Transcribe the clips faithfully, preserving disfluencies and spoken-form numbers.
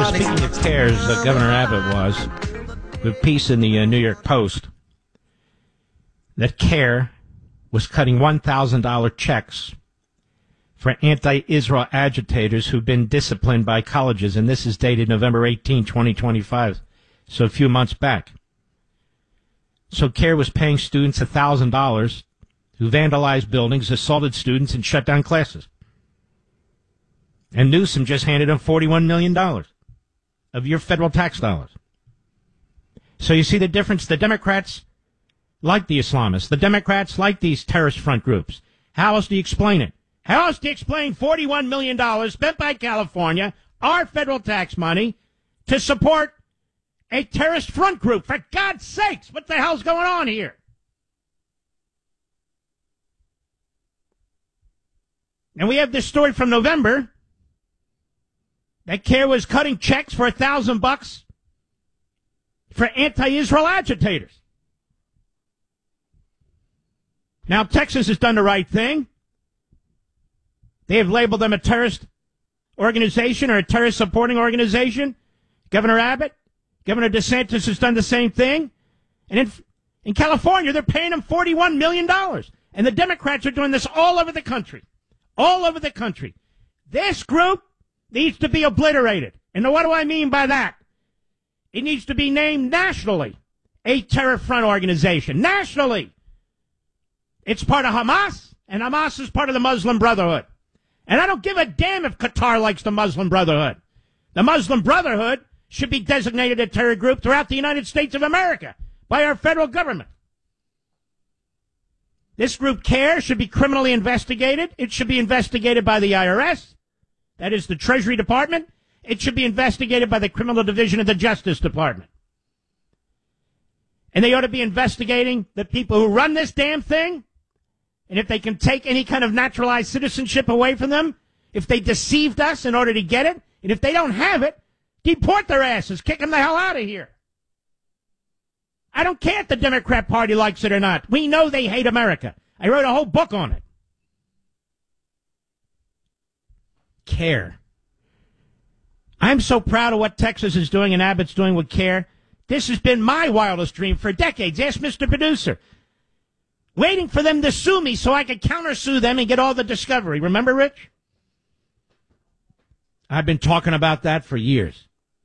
Speaking of CARES, uh, Governor Abbott was, with a piece in the uh, New York Post, that CARE was cutting one thousand dollars checks for anti-Israel agitators who've been disciplined by colleges, and this is dated November eighteenth, twenty twenty-five, so a few months back. So CARE was paying students one thousand dollars who vandalized buildings, assaulted students, and shut down classes. And Newsom just handed them forty-one million dollars of your federal tax dollars. So you see the difference? The Democrats like the Islamists. The Democrats like these terrorist front groups. How else do you explain it? How else do you explain forty-one million dollars spent by California, our federal tax money, to support a terrorist front group? For God's sakes, what the hell's going on here? And we have this story from November that CARE was cutting checks for a thousand bucks for anti-Israel agitators. Now, Texas has done the right thing. They have labeled them a terrorist organization or a terrorist supporting organization. Governor Abbott, Governor DeSantis has done the same thing. And in, in California, they're paying them forty-one million dollars. And the Democrats are doing this all over the country. All over the country. This group needs to be obliterated. And what do I mean by that? It needs to be named nationally a terror front organization. Nationally. It's part of Hamas, and Hamas is part of the Muslim Brotherhood. And I don't give a damn if Qatar likes the Muslim Brotherhood. The Muslim Brotherhood should be designated a terror group throughout the United States of America by our federal government. This group CARE should be criminally investigated. It should be investigated by the I R S. That is the Treasury Department. It should be investigated by the Criminal Division of the Justice Department. And they ought to be investigating the people who run this damn thing. And if they can take any kind of naturalized citizenship away from them, if they deceived us in order to get it, and if they don't have it, deport their asses, kick them the hell out of here. I don't care if the Democrat Party likes it or not. We know they hate America. I wrote a whole book on it. CARE. I'm so proud of what Texas is doing and Abbott's doing with CARE. This has been my wildest dream for decades. Ask Mister Producer. Waiting for them to sue me so I could countersue them and get all the discovery. Remember, Rich? I've been talking about that for years.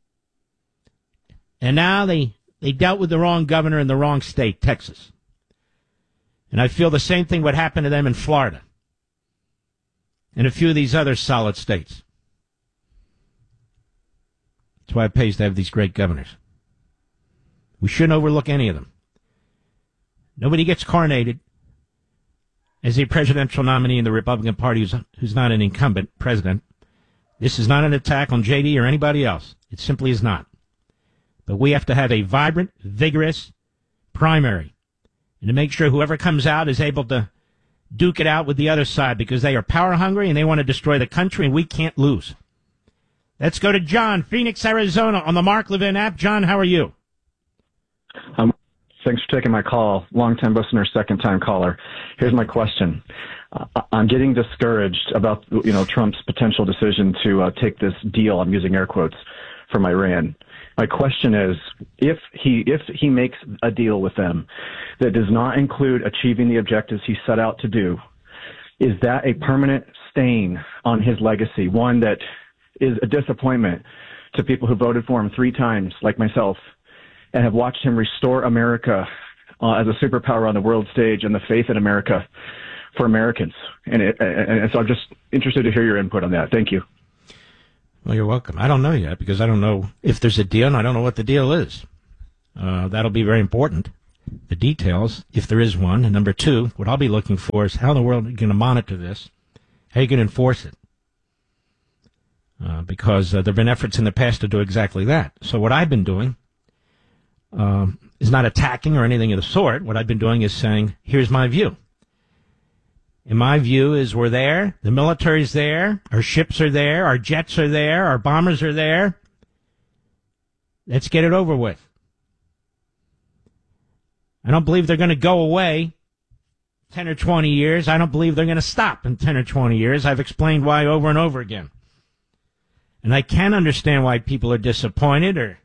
And now they, they dealt with the wrong governor in the wrong state, Texas. And I feel the same thing would happen to them in Florida and a few of these other solid states. That's why it pays to have these great governors. We shouldn't overlook any of them. Nobody gets coronated as a presidential nominee in the Republican Party who's, who's not an incumbent president. This is not an attack on J D or anybody else. It simply is not. But we have to have a vibrant, vigorous primary, and to make sure whoever comes out is able to duke it out with the other side, because they are power hungry and they want to destroy the country, and we can't lose. Let's go to John, Phoenix, Arizona, on the Mark Levin app. John, how are you? Um, thanks for taking my call. Long-time listener, second-time caller. Here's my question. Uh, I'm getting discouraged about, you know, Trump's potential decision to uh, take this deal, I'm using air quotes, from Iran. My question is, if he if he makes a deal with them that does not include achieving the objectives he set out to do, is that a permanent stain on his legacy, one that is a disappointment to people who voted for him three times, like myself, and have watched him restore America uh, as a superpower on the world stage and the faith in America for Americans? And, it, and so I'm just interested to hear your input on that. Thank you. Well, you're welcome. I don't know yet, because I don't know if there's a deal, and I don't know what the deal is. Uh, that'll be very important, the details, if there is one. And number two, what I'll be looking for is how in the world are you going to monitor this? How are you going to enforce it? Uh, because uh, there have been efforts in the past to do exactly that. So what I've been doing um, is not attacking or anything of the sort. What I've been doing is saying, here's my view. And my view is we're there, the military's there, our ships are there, our jets are there, our bombers are there. Let's get it over with. I don't believe they're going to go away ten or twenty years. I don't believe they're going to stop in ten or twenty years. I've explained why over and over again. And I can understand why people are disappointed or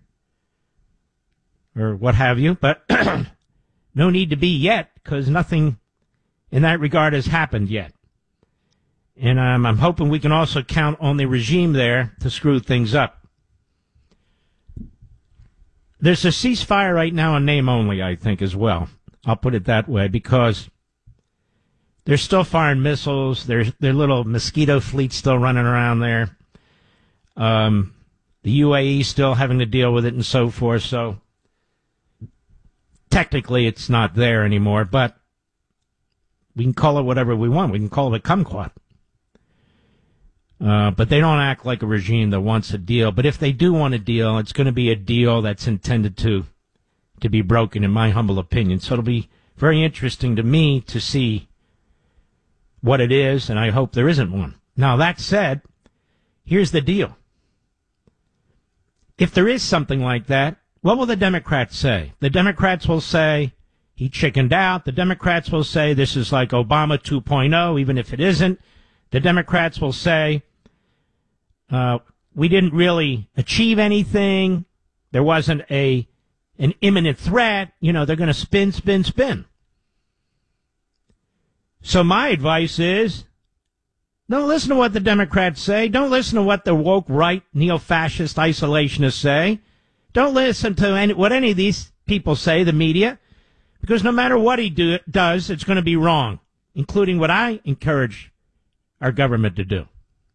or what have you, but no need to be yet, because nothing in that regard has happened yet. And um, I'm hoping we can also count on the regime there to screw things up. There's a ceasefire right now in name only, I think, as well. I'll put it that way, because they're still firing missiles. There's their little mosquito fleet still running around there. Um, the U A E still having to deal with it and so forth. So technically it's not there anymore, but we can call it whatever we want. We can call it a kumquat. Uh, but they don't act like a regime that wants a deal. But if they do want a deal, it's going to be a deal that's intended to to be broken, in my humble opinion. So it'll be very interesting to me to see what it is, and I hope there isn't one. Now, that said, here's the deal. If there is something like that, what will the Democrats say? The Democrats will say he chickened out. The Democrats will say this is like Obama two point oh, even if it isn't. The Democrats will say uh, we didn't really achieve anything. There wasn't a an imminent threat. You know, they're going to spin, spin, spin. So my advice is, don't listen to what the Democrats say. Don't listen to what the woke right neo-fascist isolationists say. Don't listen to any, what any of these people say, the media, because no matter what he do, does, it's going to be wrong, including what I encourage our government to do.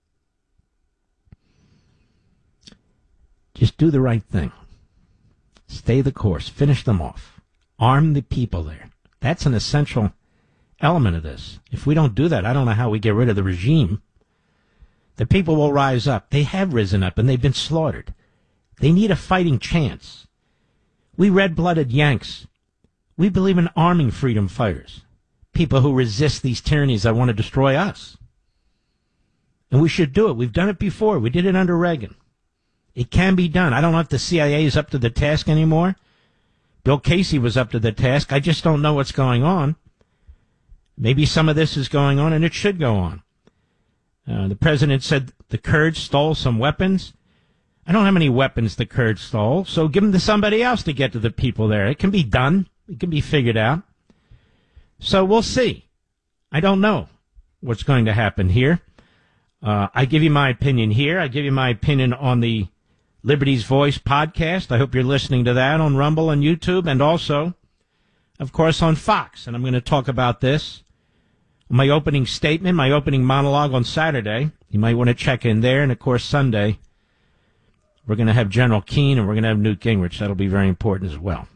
Just do the right thing. Stay the course. Finish them off. Arm the people there. That's an essential element of this. If we don't do that, I don't know how we get rid of the regime. The people will rise up. They have risen up, and they've been slaughtered. They need a fighting chance. We red-blooded Yanks, we believe in arming freedom fighters, people who resist these tyrannies that want to destroy us. And we should do it. We've done it before. We did it under Reagan. It can be done. I don't know if the C I A is up to the task anymore. Bill Casey was up to the task. I just don't know what's going on. Maybe some of this is going on, and it should go on. Uh, the president said the Kurds stole some weapons. I don't know how many weapons the Kurds stole, so give them to somebody else to get to the people there. It can be done. It can be figured out. So we'll see. I don't know what's going to happen here. Uh, I give you my opinion here. I give you my opinion on the Liberty's Voice podcast. I hope you're listening to that on Rumble and YouTube, and also, of course, on Fox. And I'm going to talk about this. My opening statement, my opening monologue on Saturday. You might want to check in there. And, of course, Sunday, we're going to have General Keane and we're going to have Newt Gingrich. That'll be very important as well.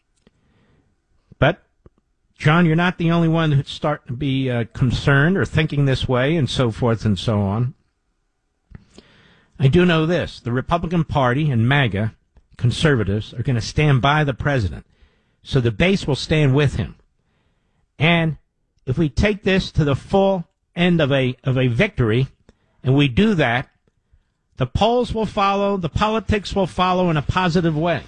But, John, you're not the only one who's starting to be uh, concerned or thinking this way and so forth and so on. I do know this. The Republican Party and MAGA conservatives are going to stand by the president. So the base will stand with him. And if we take this to the full end of a of a victory, and we do that, the polls will follow, the politics will follow in a positive way.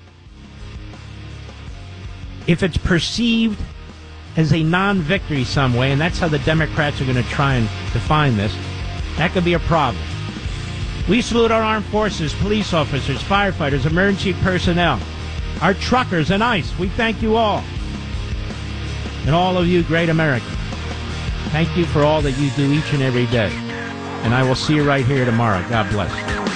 If it's perceived as a non-victory some way, and that's how the Democrats are going to try and define this, that could be a problem. We salute our armed forces, police officers, firefighters, emergency personnel, our truckers and ICE. We thank you all. And all of you great Americans. Thank you for all that you do each and every day. And I will see you right here tomorrow. God bless.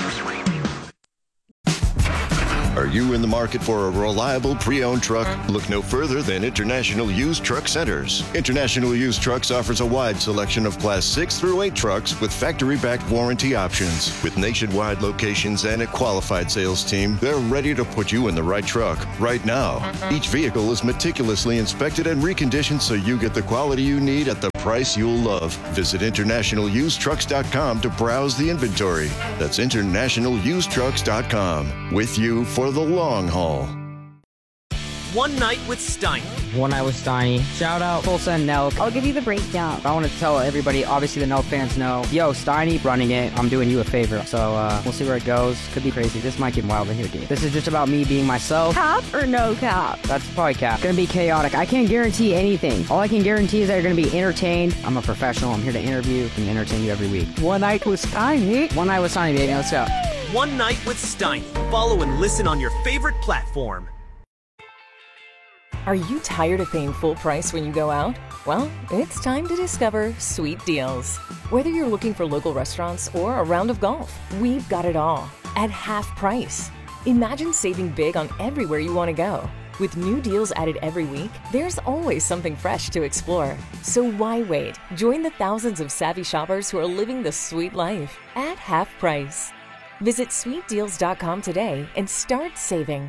Are you in the market for a reliable pre-owned truck? Look no further than International Used Truck Centers. International Used Trucks offers a wide selection of Class six through eight trucks with factory-backed warranty options. With nationwide locations and a qualified sales team, they're ready to put you in the right truck right now. Each vehicle is meticulously inspected and reconditioned so you get the quality you need at the price you'll love. Visit international used trucks dot com to browse the inventory. That's international used trucks dot com. With you for the long haul. One Night with Steiny. One Night with Steiny. Shout out Tulsa and Nelk. I'll give you the breakdown. I want to tell everybody, obviously the Nelk fans know, yo, Steiny running it, I'm doing you a favor. So uh, we'll see where it goes. Could be crazy. This might get wild in here, dude. This is just about me being myself. Cap or no cap? That's probably cap. Gonna be chaotic. I can't guarantee anything. All I can guarantee is that you're gonna be entertained. I'm a professional. I'm here to interview and entertain you every week. One Night with Steiny. One Night with Steiny, baby. Let's go. One Night with Steiny. Follow and listen on your favorite platform. Are you tired of paying full price when you go out? Well, it's time to discover Sweet Deals. Whether you're looking for local restaurants or a round of golf, we've got it all at half price. Imagine saving big on everywhere you want to go. With new deals added every week, there's always something fresh to explore. So why wait? Join the thousands of savvy shoppers who are living the sweet life at half price. Visit sweet deals dot com today and start saving.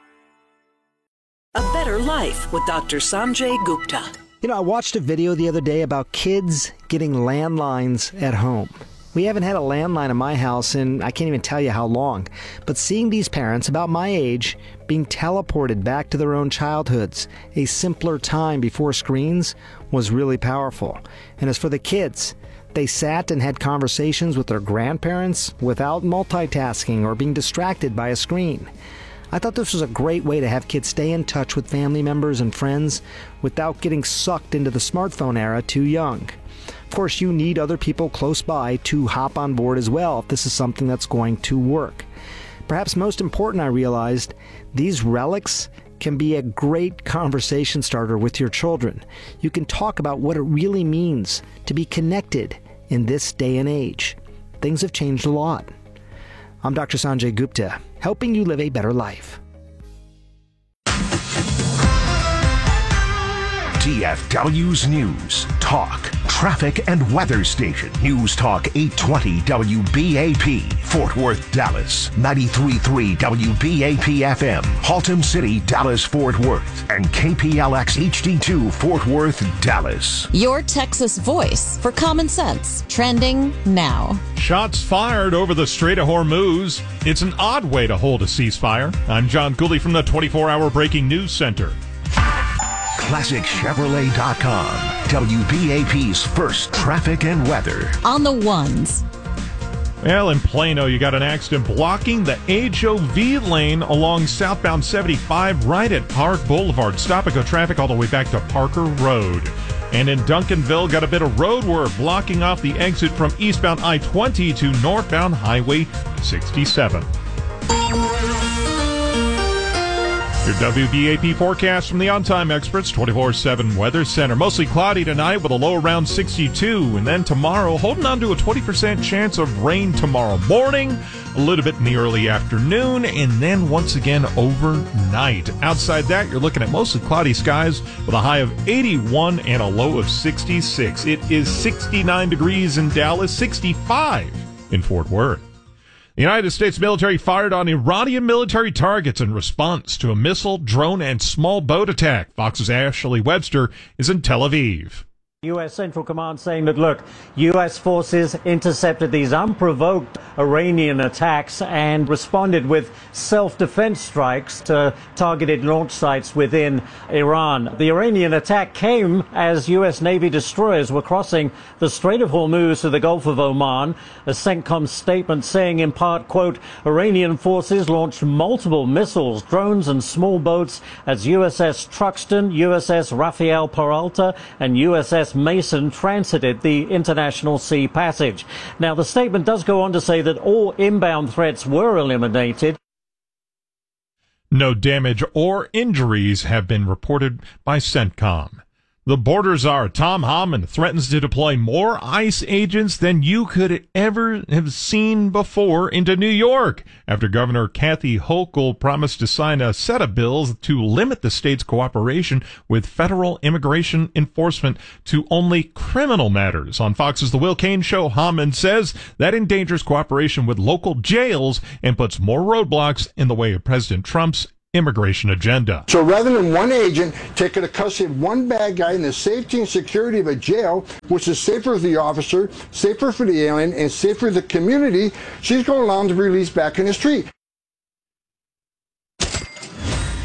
A Better Life with Doctor Sanjay Gupta. You know, I watched a video the other day about kids getting landlines at home. We haven't had a landline in my house in I can't even tell you how long. But seeing these parents about my age being teleported back to their own childhoods, a simpler time before screens, was really powerful. And as for the kids, they sat and had conversations with their grandparents without multitasking or being distracted by a screen. I thought this was a great way to have kids stay in touch with family members and friends without getting sucked into the smartphone era too young. Of course, you need other people close by to hop on board as well if this is something that's going to work. Perhaps most important, I realized, these relics can be a great conversation starter with your children. You can talk about what it really means to be connected in this day and age. Things have changed a lot. I'm Doctor Sanjay Gupta, helping you live a better life. T F W's News, Talk, Traffic and Weather Station. News Talk eight twenty W B A P, Fort Worth, Dallas. ninety-three point three W B A P F M, Haltom City, Dallas, Fort Worth. And K P L X H D two, Fort Worth, Dallas. Your Texas voice for common sense. Trending now. Shots fired over the Strait of Hormuz. It's an odd way to hold a ceasefire. I'm John Cooley from the twenty-four hour Breaking News Center. Classic Chevrolet dot com, W B A P's first traffic and weather. On the ones. Well, in Plano, you got an accident blocking the H O V lane along southbound seventy-five right at Park Boulevard. Stop and go traffic all the way back to Parker Road. And in Duncanville, got a bit of road work blocking off the exit from eastbound I twenty to northbound Highway sixty-seven. Your W B A P forecast from the On-Time Experts twenty-four seven Weather Center. Mostly cloudy tonight with a low around sixty-two. And then tomorrow, holding on to a twenty percent chance of rain tomorrow morning, a little bit in the early afternoon, and then once again overnight. Outside that, you're looking at mostly cloudy skies with a high of eighty-one and a low of sixty-six. It is sixty-nine degrees in Dallas, sixty-five in Fort Worth. The United States military fired on Iranian military targets in response to a missile, drone, and small boat attack. Fox's Ashley Webster is in Tel Aviv. U S Central Command saying that, look, U S forces intercepted these unprovoked Iranian attacks and responded with self-defense strikes to targeted launch sites within Iran. The Iranian attack came as U S Navy destroyers were crossing the Strait of Hormuz to the Gulf of Oman. A CENTCOM statement saying, in part, quote, Iranian forces launched multiple missiles, drones, and small boats as U S S Truxtun, U S S Rafael Peralta, and U S S Mason transited the International Sea Passage. Now, the statement does go on to say that all inbound threats were eliminated. No damage or injuries have been reported by CENTCOM. The border czar, Tom Homan, threatens to deploy more ICE agents than you could ever have seen before into New York, after Governor Kathy Hochul promised to sign a set of bills to limit the state's cooperation with federal immigration enforcement to only criminal matters. On Fox's The Will Cain Show, Homan says that endangers cooperation with local jails and puts more roadblocks in the way of President Trump's immigration agenda. So rather than one agent taking the custody of one bad guy in the safety and security of a jail, which is safer for the officer, safer for the alien, and safer for the community, she's going to allow him to be released back in the street.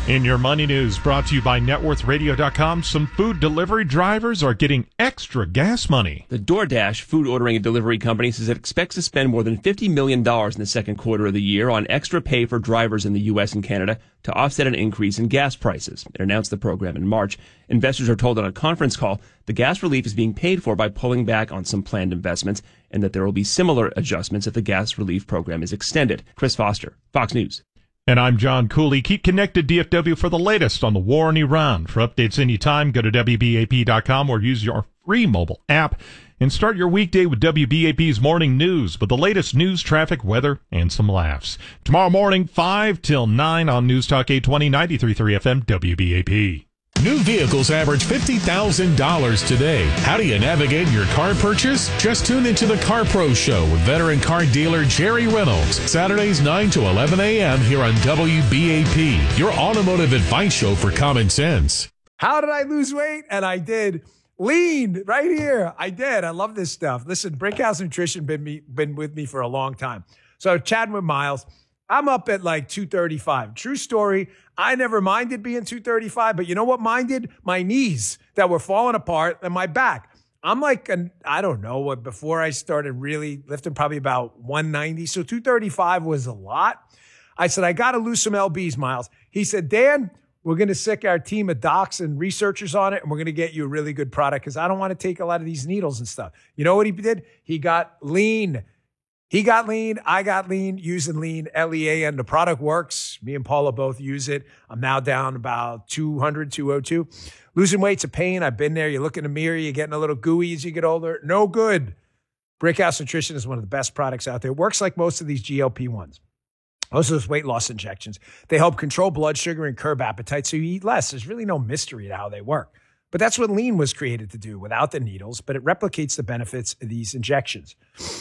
In your money news, brought to you by net worth radio dot com, some food delivery drivers are getting extra gas money. The DoorDash, food ordering and delivery company, says it expects to spend more than fifty million dollars in the second quarter of the year on extra pay for drivers in the U S and Canada to offset an increase in gas prices. It announced the program in March. Investors are told on a conference call the gas relief is being paid for by pulling back on some planned investments and that there will be similar adjustments if the gas relief program is extended. Chris Foster, Fox News. And I'm John Cooley. Keep connected, D F W, for the latest on the war in Iran. For updates anytime, go to W B A P dot com or use your free mobile app and start your weekday with W B A P's Morning News with the latest news, traffic, weather, and some laughs. Tomorrow morning, five till nine on News Talk eight twenty, ninety-three point three F M, W B A P. New vehicles average fifty thousand dollars today. How do you navigate your car purchase? Just tune into the Car Pro Show with veteran car dealer Jerry Reynolds. Saturdays nine to eleven a.m. here on W B A P, your automotive advice show for common sense. How did I lose weight? And I did. Lean right here. I did. I love this stuff. Listen, Brickhouse Nutrition been me been with me for a long time. So chatting with Miles, I'm up at like two thirty-five. True story. I never minded being two thirty-five, but you know what minded? My knees that were falling apart and my back. I'm like, an, I don't know what, before I started really lifting, probably about one ninety. So two thirty-five was a lot. I said, I got to lose some L Bs, Miles. He said, Dan, we're going to sick our team of docs and researchers on it, and we're going to get you a really good product because I don't want to take a lot of these needles and stuff. You know what he did? He got lean. He got lean. I got lean, using lean, L E A N. The product works. Me and Paula both use it. I'm now down about two hundred, two oh two. Losing weight's a pain. I've been there. You look in the mirror, you're getting a little gooey as you get older. No good. Brickhouse Nutrition is one of the best products out there. It works like most of these G L P ones. Most of those weight loss injections. They help control blood sugar and curb appetite so you eat less. There's really no mystery to how they work. But that's what lean was created to do without the needles, but it replicates the benefits of these injections.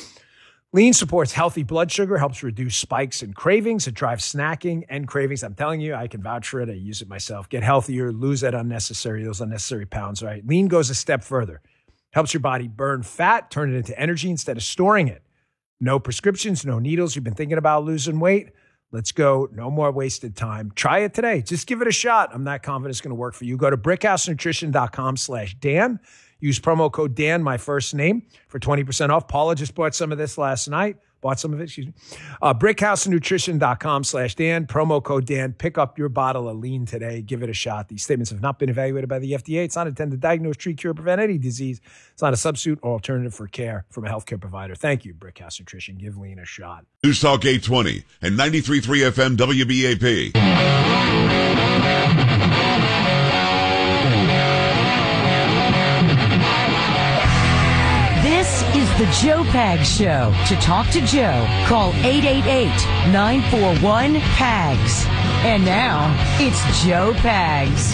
Lean supports healthy blood sugar, helps reduce spikes and cravings. It drives snacking and cravings. I'm telling you, I can vouch for it. I use it myself. Get healthier, lose that unnecessary, those unnecessary pounds, right? Lean goes a step further. Helps your body burn fat, turn it into energy instead of storing it. No prescriptions, no needles. You've been thinking about losing weight? Let's go. No more wasted time. Try it today. Just give it a shot. I'm not confident it's going to work for you. Go to brickhouse nutrition dot com slash Dan. Use promo code Dan, my first name, for twenty percent off. Paula just bought some of this last night. Bought some of it, excuse me. Uh, brickhouse nutrition dot com slash Dan. Promo code Dan. Pick up your bottle of lean today. Give it a shot. These statements have not been evaluated by the F D A. It's not intended to diagnose, treat, cure, prevent any disease. It's not a substitute or alternative for care from a healthcare provider. Thank you, Brickhouse Nutrition. Give lean a shot. News Talk eight twenty and ninety-three point three F M W B A P. The Joe Pags Show. To talk to Joe, call eight eight eight, nine four one, P A G S. And now, it's Joe Pags.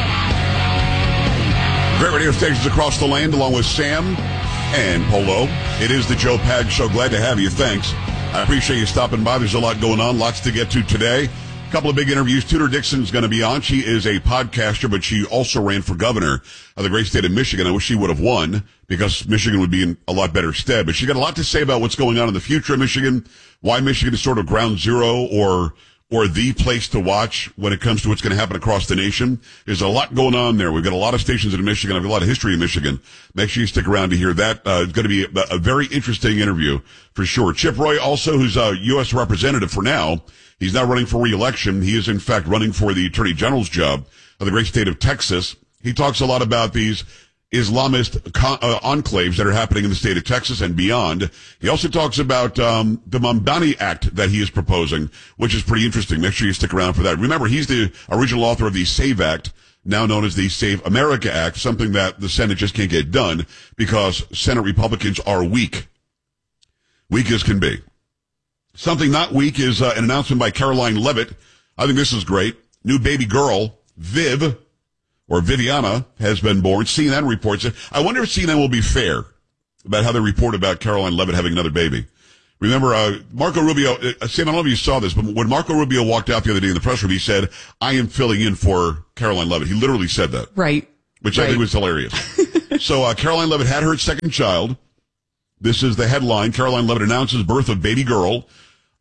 Great radio stations across the land, along with Sam and Polo. It is the Joe Pags Show. Glad to have you. Thanks. I appreciate you stopping by. There's a lot going on, lots to get to today. A couple of big interviews. Tudor Dixon's going to be on. She is a podcaster, but she also ran for governor of the great state of Michigan. I wish she would have won because Michigan would be in a lot better stead. But she got a lot to say about what's going on in the future of Michigan, why Michigan is sort of ground zero or or the place to watch when it comes to what's going to happen across the nation. There's a lot going on there. We've got a lot of stations in Michigan. I've got a lot of history in Michigan. Make sure you stick around to hear that. Uh, it's going to be a, a very interesting interview for sure. Chip Roy also, who's a U S representative for now. He's not running for re-election. He is, in fact, running for the Attorney General's job of the great state of Texas. He talks a lot about these Islamist con- uh, enclaves that are happening in the state of Texas and beyond. He also talks about um, the Mamdani Act that he is proposing, which is pretty interesting. Make sure you stick around for that. Remember, he's the original author of the SAVE Act, now known as the Save America Act, something that the Senate just can't get done because Senate Republicans are weak. Weak as can be. Something not weak is uh, an announcement by Caroline Levitt. I think this is great. New baby girl, Viv, or Viviana, has been born. C N N reports it. I wonder if C N N will be fair about how they report about Caroline Levitt having another baby. Remember, uh, Marco Rubio, uh, Sam, I don't know if you saw this, but when Marco Rubio walked out the other day in the press room, he said, I am filling in for Caroline Levitt. He literally said that. Right. Which right. I think was hilarious. So uh, Caroline Levitt had her second child. This is the headline. Caroline Levitt announces birth of baby girl.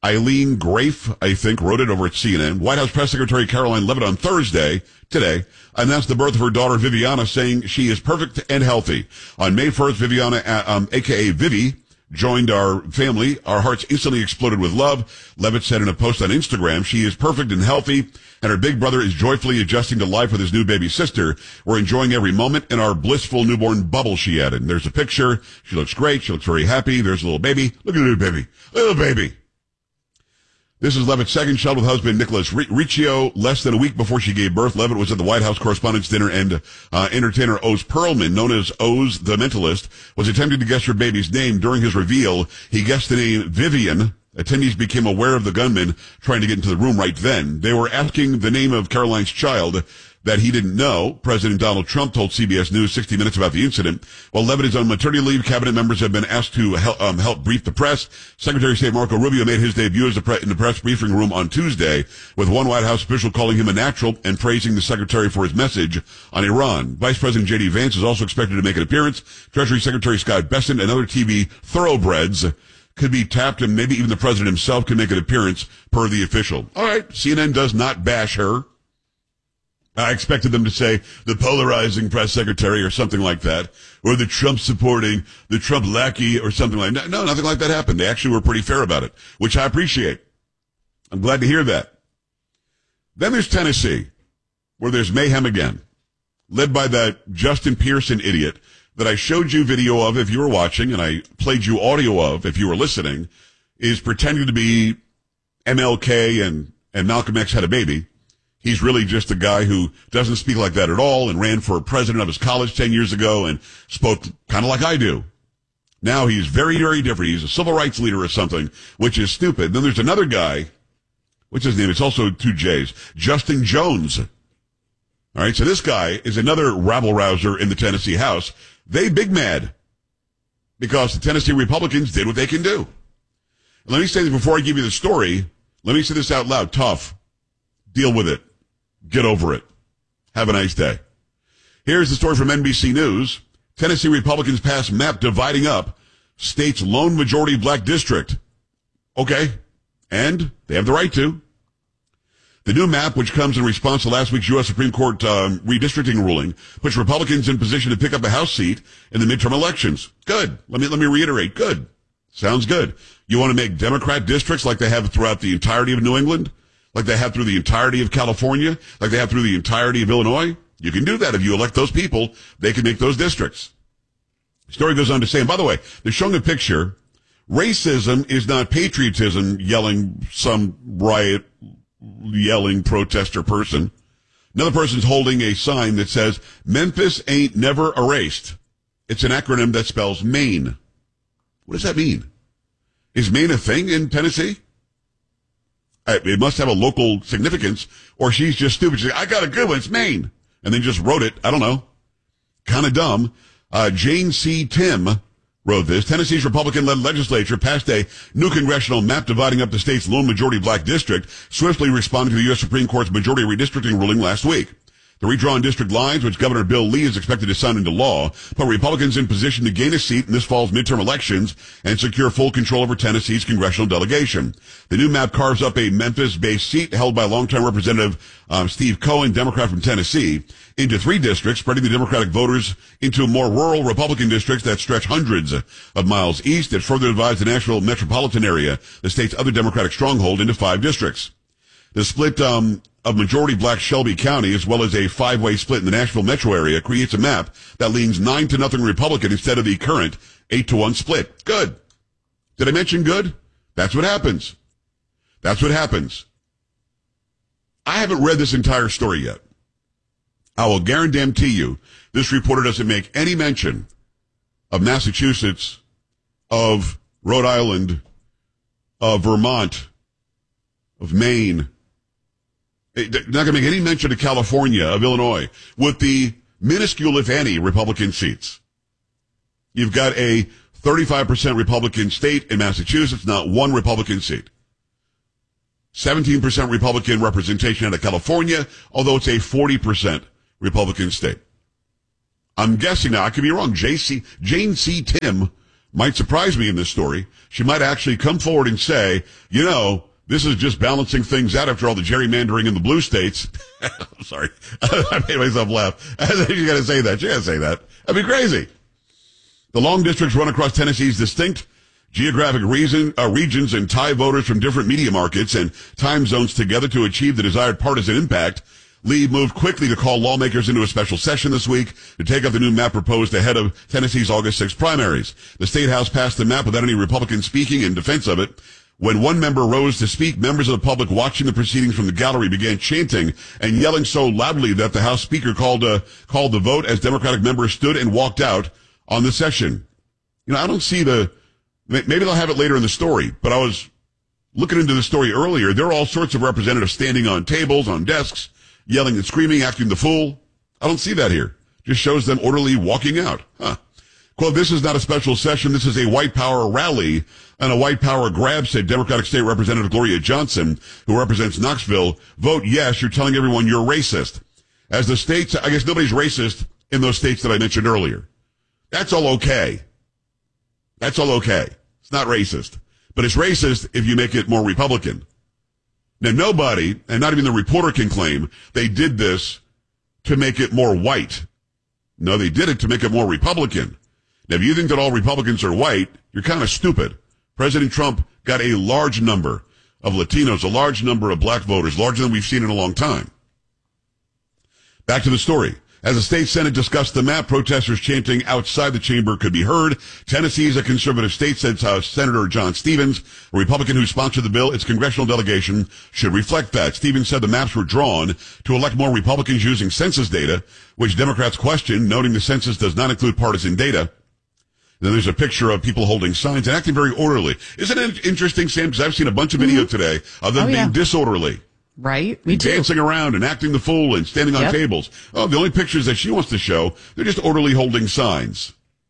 Eileen Grafe, I think, wrote it over at C N N. White House Press Secretary Caroline Leavitt on Thursday, today, announced the birth of her daughter Viviana, saying she is perfect and healthy. On May first, Viviana, um, a k a. Vivi, joined our family. Our hearts instantly exploded with love. Leavitt said in a post on Instagram, she is perfect and healthy, and her big brother is joyfully adjusting to life with his new baby sister. We're enjoying every moment in our blissful newborn bubble, she added. And there's a picture. She looks great. She looks very happy. There's a little baby. Look at the little baby. Little baby. This is Leavitt's second child with husband Nicholas Riccio. Less than a week before she gave birth, Leavitt was at the White House Correspondents' Dinner, and uh, entertainer Oz Perlman, known as Oz the Mentalist, was attempting to guess her baby's name. During his reveal, he guessed the name Vivian. Attendees became aware of the gunman trying to get into the room right then. They were asking the name of Caroline's child that he didn't know. President Donald Trump told C B S News sixty minutes about the incident. While Leavitt is on maternity leave, cabinet members have been asked to help, um, help brief the press. Secretary of State Marco Rubio made his debut as the pre- in the press briefing room on Tuesday, with one White House official calling him a natural and praising the secretary for his message on Iran. Vice President J D Vance is also expected to make an appearance. Treasury Secretary Scott Bessent and other T V thoroughbreds could be tapped, and maybe even the president himself could make an appearance, per the official. All right, C N N does not bash her. I expected them to say the polarizing press secretary or something like that, or the Trump supporting, the Trump lackey or something like that. No, nothing like that happened. They actually were pretty fair about it, which I appreciate. I'm glad to hear that. Then there's Tennessee, where there's mayhem again, led by that Justin Pearson idiot that I showed you video of if you were watching, and I played you audio of if you were listening, is pretending to be M L K and, and Malcolm X had a baby. He's really just a guy who doesn't speak like that at all and ran for president of his college ten years ago and spoke kind of like I do. Now he's very, very different. He's a civil rights leader or something, which is stupid. Then there's another guy, what's his name? It's also two J's, Justin Jones. All right, so this guy is another rabble-rouser in the Tennessee House. They big mad because the Tennessee Republicans did what they can do. Let me say this before I give you the story. Let me say this out loud. Tough. Deal with it. Get over it. Have a nice day. Here's the story from N B C News. Tennessee Republicans pass map dividing up state's lone majority black district. Okay. And they have the right to. The new map, which comes in response to last week's U S Supreme Court um, redistricting ruling, puts Republicans in position to pick up a House seat in the midterm elections. Good. Let me let me reiterate. Good. Sounds good. You want to make Democrat districts like they have throughout the entirety of New England? Like they have through the entirety of California? Like they have through the entirety of Illinois? You can do that. If you elect those people, they can make those districts. The story goes on to say, and by the way, they're showing a picture. Racism is not patriotism, yelling some riot, yelling protester person. Another person's holding a sign that says, Memphis ain't never erased. It's an acronym that spells Maine. What does that mean? Is Maine a thing in Tennessee? It must have a local significance, or she's just stupid. She's like, I got a good one, it's Maine. And then just wrote it. I don't know. Kind of dumb. Uh, Jane C. Tim wrote this. Tennessee's Republican-led legislature passed a new congressional map dividing up the state's lone majority black district, swiftly responding to the U S Supreme Court's majority redistricting ruling last week. The redrawn district lines, which Governor Bill Lee is expected to sign into law, put Republicans in position to gain a seat in this fall's midterm elections and secure full control over Tennessee's congressional delegation. The new map carves up a Memphis-based seat held by longtime Representative um, Steve Cohen, Democrat from Tennessee, into three districts, spreading the Democratic voters into more rural Republican districts that stretch hundreds of miles east. It further divides the Nashville metropolitan area, the state's other Democratic stronghold, into five districts. The split um, of majority black Shelby County, as well as a five-way split in the Nashville metro area, creates a map that leans nine to nothing Republican instead of the current eight to one split. Good. Did I mention good? That's what happens. That's what happens. I haven't read this entire story yet. I will guarantee you this reporter doesn't make any mention of Massachusetts, of Rhode Island, of Vermont, of Maine. They're not going to make any mention of California, of Illinois, with the minuscule, if any, Republican seats. You've got a thirty-five percent Republican state in Massachusetts, not one Republican seat. seventeen percent Republican representation out of California, although it's a forty percent Republican state. I'm guessing now, I could be wrong. J C, Jane C. Tim might surprise me in this story. She might actually come forward and say, you know, this is just balancing things out after all the gerrymandering in the blue states. I'm sorry. I made myself laugh. I think you got to say that. You got to say that. That'd be crazy. The long districts run across Tennessee's distinct geographic reason, uh, regions and tie voters from different media markets and time zones together to achieve the desired partisan impact. Lee moved quickly to call lawmakers into a special session this week to take up the new map proposed ahead of Tennessee's August sixth primaries. The State House passed the map without any Republicans speaking in defense of it. When one member rose to speak, members of the public watching the proceedings from the gallery began chanting and yelling so loudly that the House Speaker called uh, called the vote as Democratic members stood and walked out on the session. You know, I don't see the, maybe they'll have it later in the story, but I was looking into the story earlier. There are all sorts of representatives standing on tables, on desks, yelling and screaming, acting the fool. I don't see that here. Just shows them orderly walking out. Huh. Quote, this is not a special session. This is a white power rally and a white power grab, said Democratic State Representative Gloria Johnson, who represents Knoxville. Vote yes. You're telling everyone you're racist. As the states, I guess nobody's racist in those states that I mentioned earlier. That's all okay. That's all okay. It's not racist. But it's racist if you make it more Republican. Now, nobody, and not even the reporter, can claim they did this to make it more white. No, they did it to make it more Republican. Now, if you think that all Republicans are white, you're kind of stupid. President Trump got a large number of Latinos, a large number of black voters, larger than we've seen in a long time. Back to the story. As the state Senate discussed the map, protesters chanting outside the chamber could be heard. Tennessee is a conservative state, said uh, Senator John Stevens, a Republican who sponsored the bill. Its congressional delegation should reflect that. Stevens said the maps were drawn to elect more Republicans using census data, which Democrats questioned, noting the census does not include partisan data. Then there's a picture of people holding signs and acting very orderly. Isn't it interesting, Sam? Because I've seen a bunch of video mm-hmm. today of them oh, being yeah. disorderly. Right? Me too. Dancing around and acting the fool and standing on yep. tables. Oh, the only pictures that she wants to show, they're just orderly holding signs.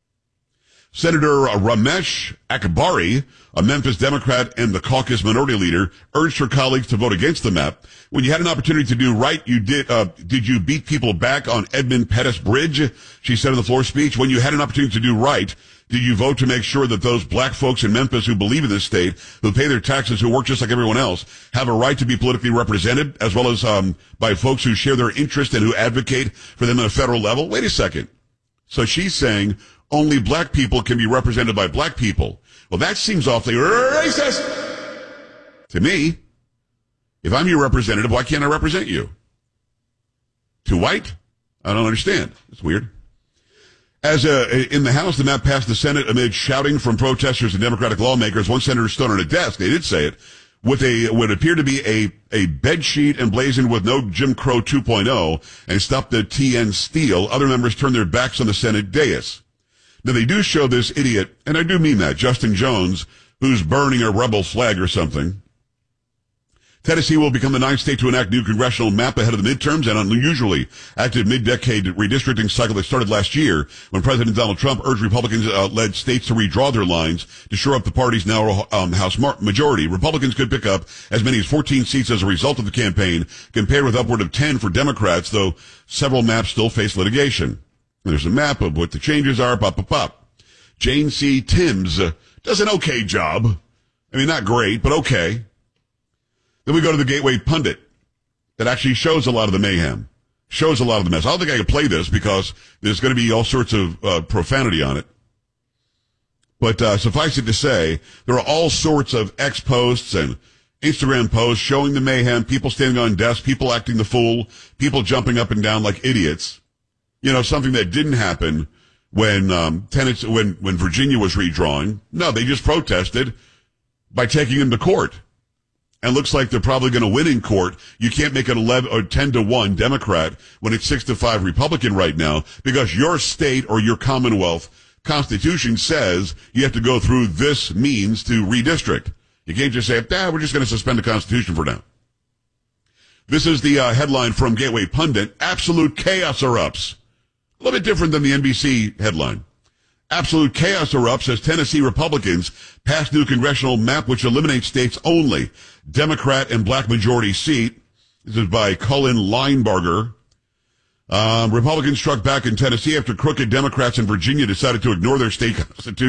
Senator Ramesh Akbari, a Memphis Democrat and the caucus minority leader, urged her colleagues to vote against the map. When you had an opportunity to do right, you did, uh, did you beat people back on Edmund Pettus Bridge? She said in the floor speech. When you had an opportunity to do right, did you vote to make sure that those black folks in Memphis who believe in this state, who pay their taxes, who work just like everyone else, have a right to be politically represented, as well as um by folks who share their interest and who advocate for them at a federal level? Wait a second. So she's saying only black people can be represented by black people. Well, that seems awfully racist to me. If I'm your representative, why can't I represent you? Too white? I don't understand. It's weird. As uh, in the House, the map passed the Senate amid shouting from protesters and Democratic lawmakers. One senator stood on a desk, they did say it, with a what appeared to be a, a bed sheet emblazoned with no Jim Crow two point oh and stopped the T N steal. Other members turned their backs on the Senate dais. Now, they do show this idiot, and I do mean that, Justin Jones, who's burning a rebel flag or something. Tennessee will become the ninth state to enact new congressional map ahead of the midterms and unusually active mid-decade redistricting cycle that started last year when President Donald Trump urged Republicans-led uh, states to redraw their lines to shore up the party's now um, House mar- majority. Republicans could pick up as many as fourteen seats as a result of the campaign, compared with upward of ten for Democrats, though several maps still face litigation. There's a map of what the changes are, pop, pop, pop. Jane C. Timms uh, does an okay job. I mean, not great, but okay. Then we go to the Gateway Pundit that actually shows a lot of the mayhem, shows a lot of the mess. I don't think I can play this because there's going to be all sorts of uh, profanity on it. But uh, suffice it to say, there are all sorts of X posts and Instagram posts showing the mayhem, people standing on desks, people acting the fool, people jumping up and down like idiots. You know, something that didn't happen when um, Tennessee, when when Virginia was redrawing. No, they just protested by taking him to court. And looks like they're probably going to win in court. You can't make it eleven or ten to one Democrat when it's six to five Republican right now because your state or your Commonwealth Constitution says you have to go through this means to redistrict. You can't just say, ah, we're just going to suspend the Constitution for now. This is the uh, headline from Gateway Pundit. Absolute chaos erupts. A little bit different than the N B C headline. Absolute chaos erupts as Tennessee Republicans pass new congressional map which eliminates states only Democrat and black majority seat. This is by Cullen Linebarger. Um, Republicans struck back in Tennessee after crooked Democrats in Virginia decided to ignore their state constitution.